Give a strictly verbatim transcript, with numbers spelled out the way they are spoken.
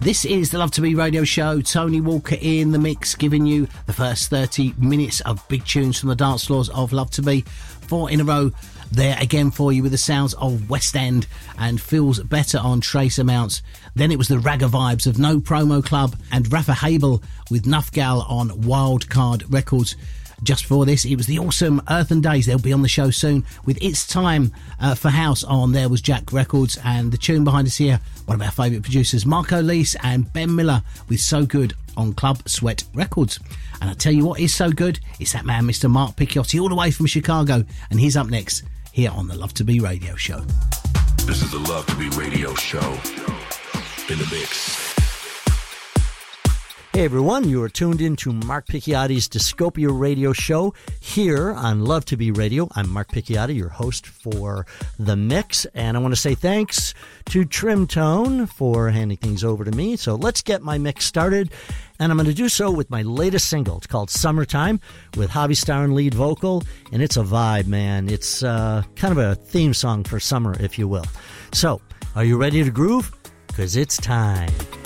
This is the Love to Be radio show. Tony Walker in the mix, giving you the first thirty minutes of big tunes from the dance floors of Love to Be. Four in a row there again for you with the sounds of West End and Feels Better on Trace Amounts. Then it was the ragga vibes of No Promo Club and Rafa Habel with Nuffgal on Wildcard Records. Just before this, it was the awesome Earthen Days. They'll be on the show soon with It's Time uh, for House on There Was Jack Records, and the tune behind us here, one of our favourite producers, Marco Leese and Ben Miller with So Good on Club Sweat Records. And I tell you what is so good, it's that man Mister Mark Picciotti all the way from Chicago, and he's up next here on the Love to Be radio show. This is the Love to Be radio show in the mix. Hey everyone, you are tuned in to Mark Picciotti's Discopia radio show here on Love to Be Radio. I'm Mark Picciotti, your host for The Mix, and I want to say thanks to Trim Tone for handing things over to me. So let's get my mix started, and I'm going to do so with my latest single. It's called Summertime with Javi Star in lead vocal, and it's a vibe, man. It's uh, kind of a theme song for summer, if you will. So, are you ready to groove? Because it's time.